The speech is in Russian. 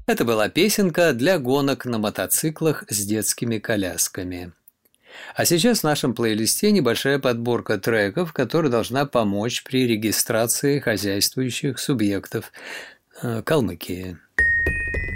Это была песенка для гонок на мотоциклах с детскими колясками. А сейчас в нашем плейлисте небольшая подборка треков, которая должна помочь при регистрации хозяйствующих субъектов Калмыкии.